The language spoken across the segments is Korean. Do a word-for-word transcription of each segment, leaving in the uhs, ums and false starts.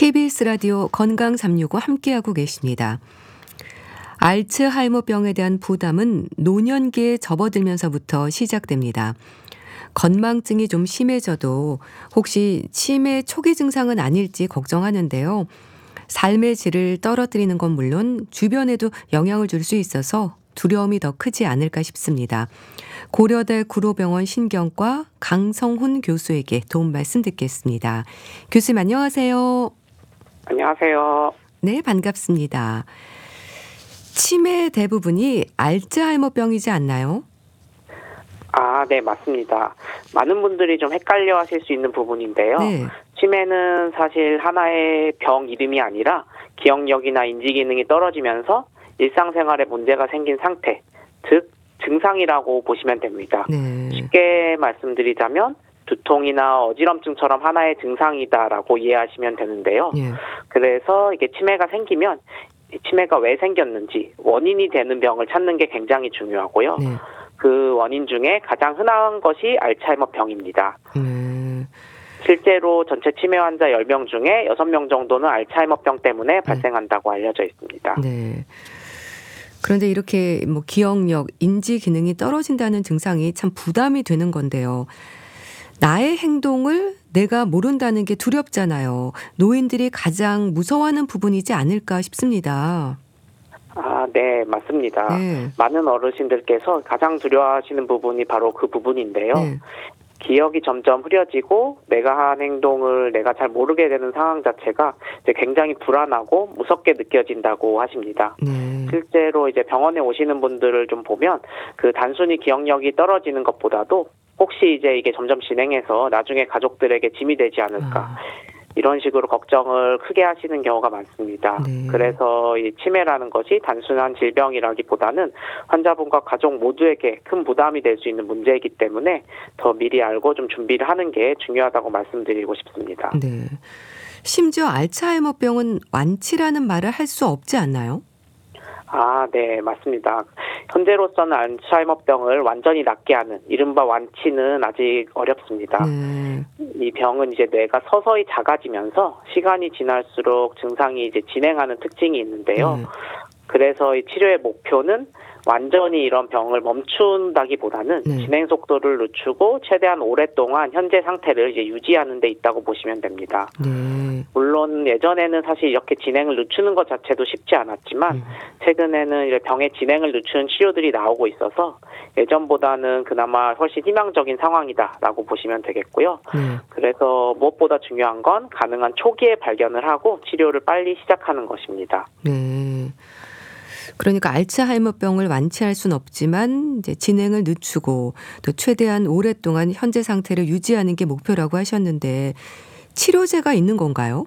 케이비에스 라디오 건강 삼육오 함께하고 계십니다. 알츠하이머병에 대한 부담은 노년기에 접어들면서부터 시작됩니다. 건망증이 좀 심해져도 혹시 치매 초기 증상은 아닐지 걱정하는데요. 삶의 질을 떨어뜨리는 건 물론 주변에도 영향을 줄 수 있어서 두려움이 더 크지 않을까 싶습니다. 고려대 구로병원 신경과 강성훈 교수에게 도움 말씀 듣겠습니다. 교수님 안녕하세요. 안녕하세요. 네, 반갑습니다. 치매 대부분이 알츠하이머병이지 않나요? 아, 네, 맞습니다. 많은 분들이 좀 헷갈려 하실 수 있는 부분인데요. 네. 치매는 사실 하나의 병 이름이 아니라 기억력이나 인지 기능이 떨어지면서 일상생활에 문제가 생긴 상태, 즉 증상이라고 보시면 됩니다. 네. 쉽게 말씀드리자면 두통이나 어지럼증처럼 하나의 증상이다라고 이해하시면 되는데요. 예. 그래서 이게 치매가 생기면 이 치매가 왜 생겼는지 원인이 되는 병을 찾는 게 굉장히 중요하고요. 네. 그 원인 중에 가장 흔한 것이 알츠하이머병입니다. 네. 실제로 전체 치매 환자 열 명 중에 여섯 명 정도는 알츠하이머병 때문에 발생한다고 알려져 있습니다. 네. 그런데 이렇게 뭐 기억력, 인지 기능이 떨어진다는 증상이 참 부담이 되는 건데요. 나의 행동을 내가 모른다는 게 두렵잖아요. 노인들이 가장 무서워하는 부분이지 않을까 싶습니다. 아, 네, 맞습니다. 네. 많은 어르신들께서 가장 두려워하시는 부분이 바로 그 부분인데요. 네. 기억이 점점 흐려지고 내가 한 행동을 내가 잘 모르게 되는 상황 자체가 이제 굉장히 불안하고 무섭게 느껴진다고 하십니다. 네. 실제로 이제 병원에 오시는 분들을 좀 보면 그 단순히 기억력이 떨어지는 것보다도 혹시 이제 이게 점점 진행해서 나중에 가족들에게 짐이 되지 않을까. 아. 이런 식으로 걱정을 크게 하시는 경우가 많습니다. 네. 그래서 이 치매라는 것이 단순한 질병이라기보다는 환자분과 가족 모두에게 큰 부담이 될 수 있는 문제이기 때문에 더 미리 알고 좀 준비를 하는 게 중요하다고 말씀드리고 싶습니다. 네. 심지어 알츠하이머병은 완치라는 말을 할 수 없지 않나요? 아, 네, 맞습니다. 현재로서는 알츠하이머병을 완전히 낫게 하는 이른바 완치는 아직 어렵습니다. 네. 이 병은 이제 뇌가 서서히 작아지면서 시간이 지날수록 증상이 이제 진행하는 특징이 있는데요. 네. 그래서 이 치료의 목표는 완전히 이런 병을 멈춘다기보다는 네. 진행 속도를 늦추고 최대한 오랫동안 현재 상태를 이제 유지하는 데 있다고 보시면 됩니다. 네. 물론 예전에는 사실 이렇게 진행을 늦추는 것 자체도 쉽지 않았지만 음. 최근에는 이제 병의 진행을 늦추는 치료들이 나오고 있어서 예전보다는 그나마 훨씬 희망적인 상황이다라고 보시면 되겠고요. 네. 그래서 무엇보다 중요한 건 가능한 초기에 발견을 하고 치료를 빨리 시작하는 것입니다. 네. 그러니까 알츠하이머병을 완치할 수는 없지만 이제 진행을 늦추고 또 최대한 오랫동안 현재 상태를 유지하는 게 목표라고 하셨는데 치료제가 있는 건가요?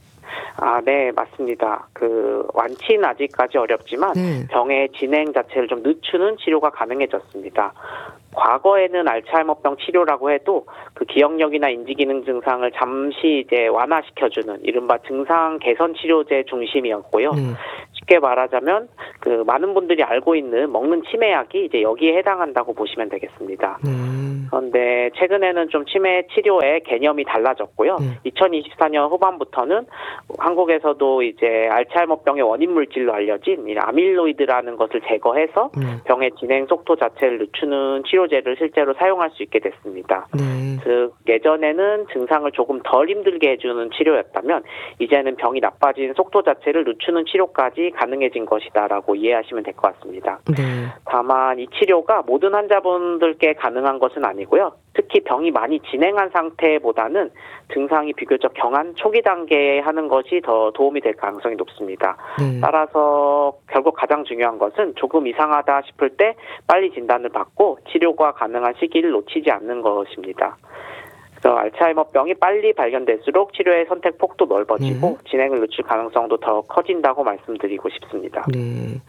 아, 네, 맞습니다. 그 완치는 아직까지 어렵지만 네. 병의 진행 자체를 좀 늦추는 치료가 가능해졌습니다. 과거에는 알츠하이머병 치료라고 해도 그 기억력이나 인지기능 증상을 잠시 이제 완화시켜주는 이른바 증상 개선 치료제 중심이었고요. 네. 쉽게 말하자면 그 많은 분들이 알고 있는 먹는 치매약이 이제 여기에 해당한다고 보시면 되겠습니다. 네. 그런데 최근에는 좀 치매 치료의 개념이 달라졌고요. 네. 이천이십사 년 후반부터는 한국에서도 이제 알츠하이머병의 원인 물질로 알려진 이 아밀로이드라는 것을 제거해서 네. 병의 진행 속도 자체를 늦추는 치료제를 실제로 사용할 수 있게 됐습니다. 네. 즉 예전에는 증상을 조금 덜 힘들게 해주는 치료였다면 이제는 병이 나빠진 속도 자체를 늦추는 치료까지 가능해진 것이다라고 이해하시면 될 것 같습니다. 네. 다만 이 치료가 모든 환자분들께 가능한 것은 아니고요. 특히 병이 많이 진행한 상태보다는 증상이 비교적 경한 초기 단계에 하는 것이 더 도움이 될 가능성이 높습니다. 네. 따라서 결국 가장 중요한 것은 조금 이상하다 싶을 때 빨리 진단을 받고 치료가 가능한 시기를 놓치지 않는 것입니다. 그래서 알츠하이머병이 빨리 발견될수록 치료의 선택 폭도 넓어지고 네. 진행을 늦출 가능성도 더 커진다고 말씀드리고 싶습니다. 네.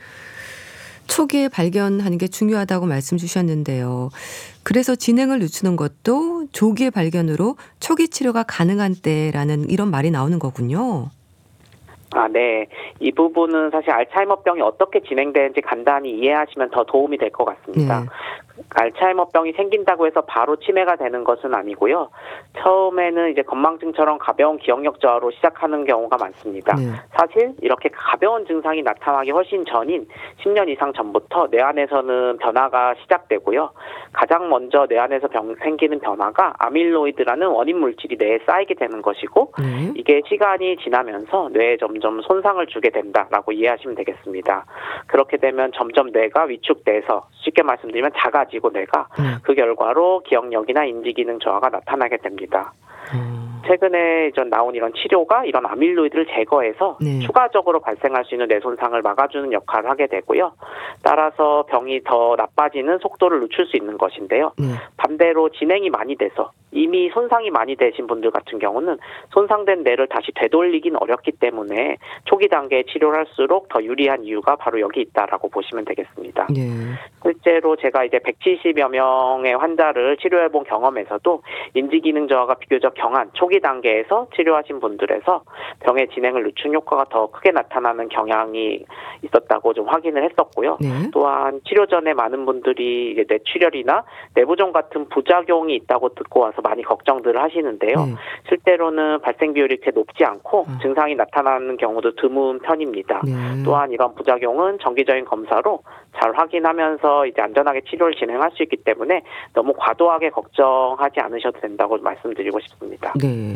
초기에 발견하는 게 중요하다고 말씀 주셨는데요. 그래서 진행을 늦추는 것도 조기의 발견으로 초기 치료가 가능한 때라는 이런 말이 나오는 거군요. 아, 네. 이 부분은 사실 알츠하이머병이 어떻게 진행되는지 간단히 이해하시면 더 도움이 될 것 같습니다. 네. 알츠하이머병이 생긴다고 해서 바로 치매가 되는 것은 아니고요. 처음에는 이제 건망증처럼 가벼운 기억력 저하로 시작하는 경우가 많습니다. 네. 사실 이렇게 가벼운 증상이 나타나기 훨씬 전인 십 년 이상 전부터 뇌 안에서는 변화가 시작되고요. 가장 먼저 뇌 안에서 병, 생기는 변화가 아밀로이드라는 원인 물질이 뇌에 쌓이게 되는 것이고 네. 이게 시간이 지나면서 뇌에 점점 손상을 주게 된다라고 이해하시면 되겠습니다. 그렇게 되면 점점 뇌가 위축돼서 쉽게 말씀드리면 작아지고 뇌가 네. 그 결과로 기억력이나 인지기능 저하가 나타나게 됩니다. 음. 최근에 전 나온 이런 치료가 이런 아밀로이드를 제거해서 네. 추가적으로 발생할 수 있는 뇌 손상을 막아주는 역할을 하게 되고요. 따라서 병이 더 나빠지는 속도를 늦출 수 있는 것인데요. 네. 반대로 진행이 많이 돼서 이미 손상이 많이 되신 분들 같은 경우는 손상된 뇌를 다시 되돌리긴 어렵기 때문에 초기 단계에 치료를 할수록 더 유리한 이유가 바로 여기 있다라고 보시면 되겠습니다. 네. 실제로 제가 이제 백칠십여 명의 환자를 치료해본 경험에서도 인지기능 저하가 비교적 경한 초기 단계에서 치료하신 분들에서 병의 진행을 늦춘 효과가 더 크게 나타나는 경향이 있었다고 좀 확인을 했었고요. 네. 또한 치료 전에 많은 분들이 이제 뇌출혈이나 뇌부종 같은 부작용이 있다고 듣고 와서 많이 걱정들을 하시는데요. 네. 실제로는 발생 비율이 그렇게 높지 않고 음. 증상이 나타나는 경우도 드문 편입니다. 네. 또한 이런 부작용은 정기적인 검사로 잘 확인하면서 이제 안전하게 치료를 진행할 수 있기 때문에 너무 과도하게 걱정하지 않으셔도 된다고 말씀드리고 싶습니다. 네.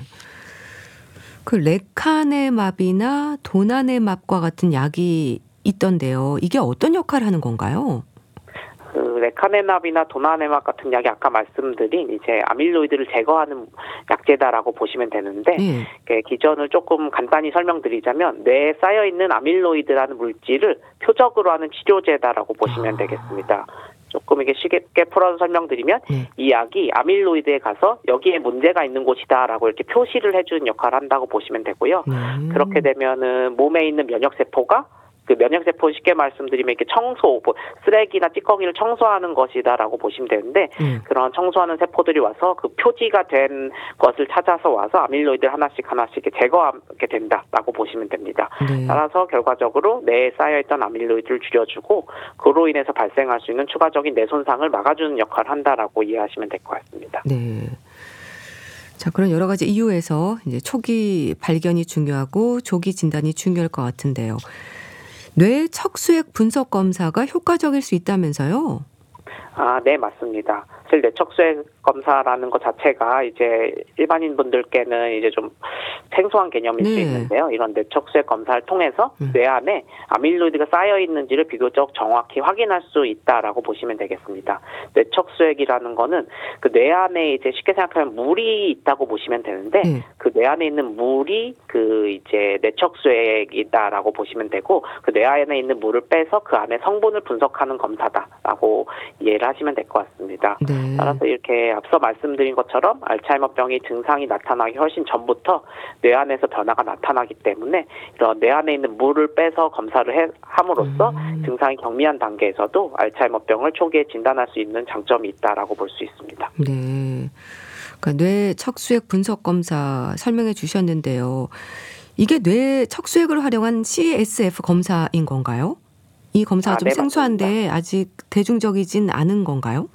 그 레카네맙이나 도나네맙과 같은 약이 있던데요. 이게 어떤 역할을 하는 건가요? 그 레카네맙이나 도나네맙 같은 약이 아까 말씀드린 이제 아밀로이드를 제거하는 약제다라고 보시면 되는데 네. 기전을 조금 간단히 설명드리자면 뇌에 쌓여 있는 아밀로이드라는 물질을 표적으로 하는 치료제다라고 보시면 아. 되겠습니다. 조금 이게 쉽게 풀어서 설명드리면 네. 이 약이 아밀로이드에 가서 여기에 문제가 있는 곳이다라고 이렇게 표시를 해주는 역할을 한다고 보시면 되고요. 음. 그렇게 되면은 몸에 있는 면역세포가 그 면역세포 쉽게 말씀드리면 이렇게 청소, 뭐 쓰레기나 찌꺼기를 청소하는 것이다라고 보시면 되는데 음. 그런 청소하는 세포들이 와서 그 표지가 된 것을 찾아서 와서 아밀로이드를 하나씩 하나씩 이렇게 제거하게 된다라고 보시면 됩니다. 네. 따라서 결과적으로 뇌에 쌓여있던 아밀로이드를 줄여주고 그로 인해서 발생할 수 있는 추가적인 뇌 손상을 막아주는 역할을 한다라고 이해하시면 될 것 같습니다. 네. 자, 그런 여러 가지 이유에서 이제 초기 발견이 중요하고 조기 진단이 중요할 것 같은데요. 뇌 척수액 분석 검사가 효과적일 수 있다면서요? 아, 네, 맞습니다. 사실 뇌척수액 검사라는 것 자체가 이제 일반인 분들께는 이제 좀 생소한 개념일 네. 수 있는데요. 이런 뇌척수액 검사를 통해서 음. 뇌 안에 아밀로이드가 쌓여 있는지를 비교적 정확히 확인할 수 있다라고 보시면 되겠습니다. 뇌척수액이라는 거는 그 뇌 안에 이제 쉽게 생각하면 물이 있다고 보시면 되는데 네. 그 뇌 안에 있는 물이 그 이제 뇌척수액이다라고 보시면 되고 그 뇌 안에 있는 물을 빼서 그 안에 성분을 분석하는 검사다라고 이해를 하시면 될 것 같습니다. 네. 따라서 이렇게 앞서 말씀드린 것처럼 알츠하이머병이 증상이 나타나기 훨씬 전부터 뇌 안에서 변화가 나타나기 때문에 이런 뇌 안에 있는 물을 빼서 검사를 해, 함으로써 음. 증상이 경미한 단계에서도 알츠하이머병을 초기에 진단할 수 있는 장점이 있다라고 볼 수 있습니다. 네. 그러니까 뇌 척수액 분석 검사 설명해 주셨는데요. 이게 뇌 척수액을 활용한 씨에스에프 검사인 건가요? 이 검사가 아, 좀 네, 생소한데 맞습니다. 아직 대중적이진 않은 건가요?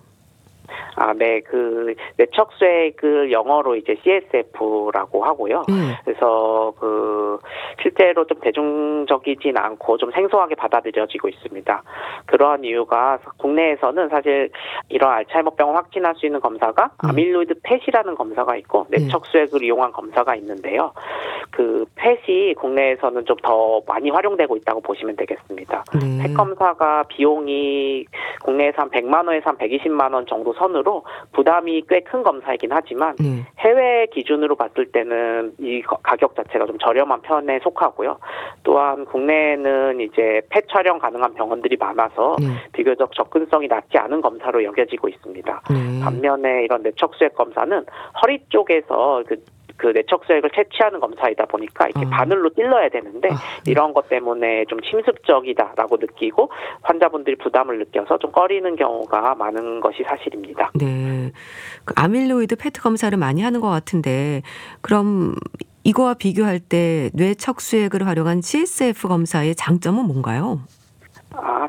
아, 네, 그 뇌척수액을 영어로 이제 씨에스에프라고 하고요. 네. 그래서 그 실제로 좀 대중적이진 않고 좀 생소하게 받아들여지고 있습니다. 그러한 이유가 국내에서는 사실 이런 알츠하이머병을 확진할 수 있는 검사가 네. 아밀로이드 펫이라는 검사가 있고 네. 뇌척수액을 이용한 검사가 있는데요. 그 펫이 국내에서는 좀 더 많이 활용되고 있다고 보시면 되겠습니다. 네. 펫 검사가 비용이 국내에서 한 백만 원에서 한 백이십만 원 정도 선으로 부담이 꽤 큰 검사이긴 하지만 네. 해외 기준으로 봤을 때는 이 거- 가격 자체가 좀 저렴한 편에 속하고요. 또한 국내에는 이제 펫 촬영 가능한 병원들이 많아서 네. 비교적 접근성이 낮지 않은 검사로 여겨지고 있습니다. 네. 반면에 이런 뇌척수액 검사는 허리 쪽에서 그 그 뇌척수액을 채취하는 검사이다 보니까 이렇게 아. 바늘로 찔러야 되는데 아, 네. 이런 것 때문에 좀 침습적이다라고 느끼고 환자분들이 부담을 느껴서 좀 꺼리는 경우가 많은 것이 사실입니다. 네. 그 아밀로이드 페트 검사를 많이 하는 것 같은데 그럼 이거와 비교할 때 뇌 척수액을 활용한 씨에스에프 검사의 장점은 뭔가요? 아,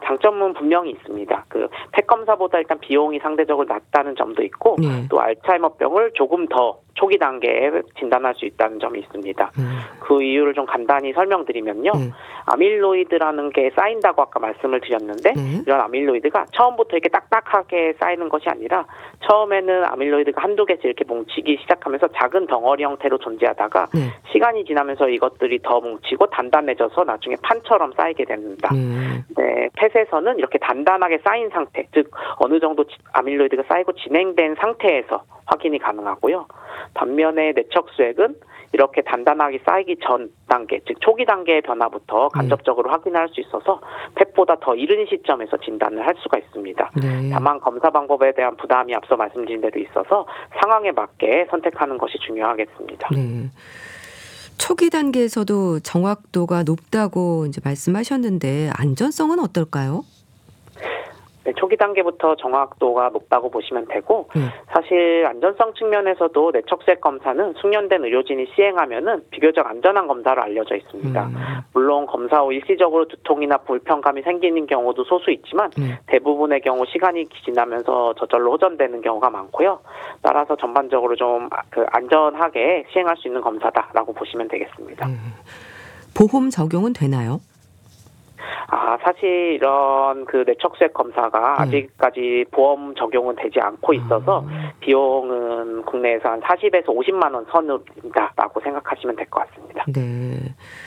장점은 분명히 있습니다. 그 펫 검사보다 일단 비용이 상대적으로 낮다는 점도 있고 네. 또 알츠하이머병을 조금 더 초기 단계에 진단할 수 있다는 점이 있습니다. 음. 그 이유를 좀 간단히 설명드리면요. 네. 아밀로이드라는 게 쌓인다고 아까 말씀을 드렸는데 네. 이런 아밀로이드가 처음부터 이렇게 딱딱하게 쌓이는 것이 아니라 처음에는 아밀로이드가 한두 개씩 이렇게 뭉치기 시작하면서 작은 덩어리 형태로 존재하다가 네. 시간이 지나면서 이것들이 더 뭉치고 단단해져서 나중에 판처럼 쌓이게 됩니다. 네. 네, 펫에서는 이렇게 단단하게 쌓인 상태, 즉 어느 정도 아밀로이드가 쌓이고 진행된 상태에서 확인이 가능하고요. 반면에 내척수액은 이렇게 단단하게 쌓이기 전 단계, 즉 초기 단계의 변화부터 간접적으로 네. 확인할 수 있어서 펫보다 더 이른 시점에서 진단을 할 수가 있습니다. 네. 다만 검사 방법에 대한 부담이 앞서 말씀드린 대로 있어서 상황에 맞게 선택하는 것이 중요하겠습니다. 네. 초기 단계에서도 정확도가 높다고 이제 말씀하셨는데 안전성은 어떨까요? 네, 초기 단계부터 정확도가 높다고 보시면 되고 네. 사실 안전성 측면에서도 내척수액 검사는 숙련된 의료진이 시행하면은 비교적 안전한 검사로 알려져 있습니다. 음. 물론 검사 후 일시적으로 두통이나 불편감이 생기는 경우도 소수 있지만 네. 대부분의 경우 시간이 지나면서 저절로 호전되는 경우가 많고요. 따라서 전반적으로 좀 그 안전하게 시행할 수 있는 검사다라고 보시면 되겠습니다. 네. 보험 적용은 되나요? 아, 사실 이런 그 내척수액 검사가 네. 아직까지 보험 적용은 되지 않고 있어서 아. 비용은 국내에서 한 사십에서 오십만 원 선으로다라고 생각하시면 될 것 같습니다. 네.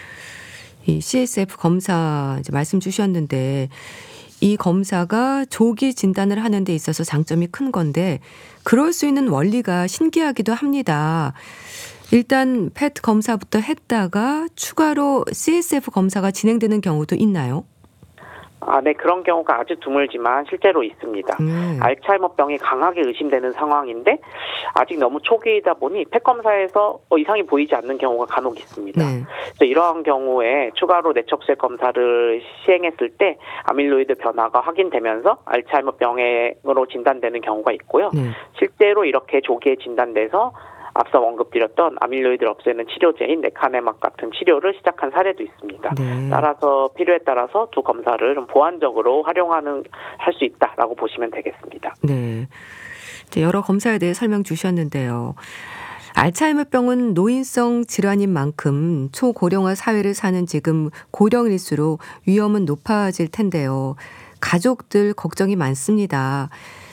이 씨에스에프 검사 이제 말씀 주셨는데 이 검사가 조기 진단을 하는 데 있어서 장점이 큰 건데 그럴 수 있는 원리가 신기하기도 합니다. 일단 펫 검사부터 했다가 추가로 씨에스에프 검사가 진행되는 경우도 있나요? 아, 네, 그런 경우가 아주 드물지만 실제로 있습니다. 네. 알츠하이머병이 강하게 의심되는 상황인데 아직 너무 초기이다 보니 펫 검사에서 이상이 보이지 않는 경우가 간혹 있습니다. 네. 그래서 이러한 경우에 추가로 내척수액 검사를 시행했을 때 아밀로이드 변화가 확인되면서 알츠하이머병으로 진단되는 경우가 있고요. 네. 실제로 이렇게 조기에 진단돼서 앞서 언급드렸던 아밀로이드를 없애는 치료제인 레카네막 같은 치료를 시작한 사례도 있습니다. 네. 따라서 필요에 따라서 두 검사를 좀 보완적으로 활용하는 할 수 있다라고 보시면 되겠습니다. 네. 여러 검사에 대해 설명 주셨는데요. 알츠하이머병은 노인성 질환인 만큼 초고령화 사회를 사는 지금 고령일수록 위험은 높아질 텐데요. 가족들 걱정이 많습니다.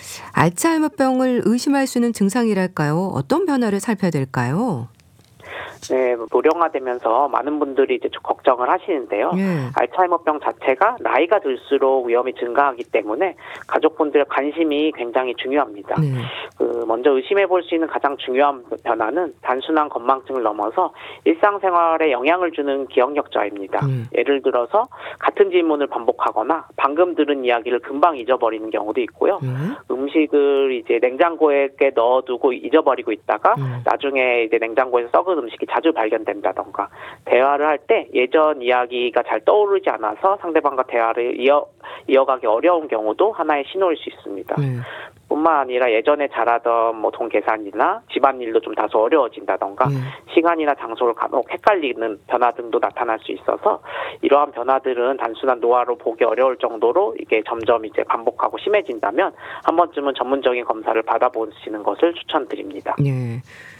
알츠하이머병을 의심할 수 있는 증상이랄까요? 어떤 변화를 살펴야 될까요? 네, 고령화되면서 많은 분들이 이제 좀 걱정을 하시는데요. 네. 알츠하이머병 자체가 나이가 들수록 위험이 증가하기 때문에 가족분들의 관심이 굉장히 중요합니다. 네. 그 먼저 의심해 볼 수 있는 가장 중요한 변화는 단순한 건망증을 넘어서 일상생활에 영향을 주는 기억력 저하입니다. 네. 예를 들어서 같은 질문을 반복하거나 방금 들은 이야기를 금방 잊어버리는 경우도 있고요. 네. 음식을 이제 냉장고에 넣어두고 잊어버리고 있다가 네. 나중에 이제 냉장고에서 썩은 음식이 자주 발견된다던가 대화를 할 때 예전 이야기가 잘 떠오르지 않아서 상대방과 대화를 이어, 이어가기 어려운 경우도 하나의 신호일 수 있습니다. 네. 뿐만 아니라 예전에 잘하던 뭐 돈 계산이나 집안일도 좀 다소 어려워진다던가 네. 시간이나 장소를 간혹 헷갈리는 변화 등도 나타날 수 있어서 이러한 변화들은 단순한 노화로 보기 어려울 정도로 이게 점점 이제 반복하고 심해진다면 한 번쯤은 전문적인 검사를 받아보시는 것을 추천드립니다. 네.